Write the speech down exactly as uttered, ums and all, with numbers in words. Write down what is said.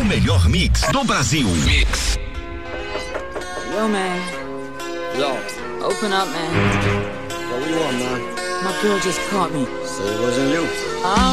melhor mix do Brasil. Mix. Yo, man. Yo. Open up, man. What do you want, man? My girl just caught me. Say it wasn't you. I